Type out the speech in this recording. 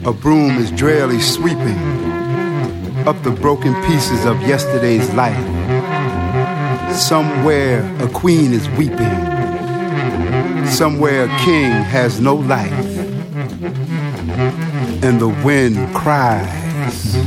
A broom is drearily sweeping up the broken pieces of yesterday's life. Somewhere a queen is weeping. Somewhere a king has no life. And the wind cries.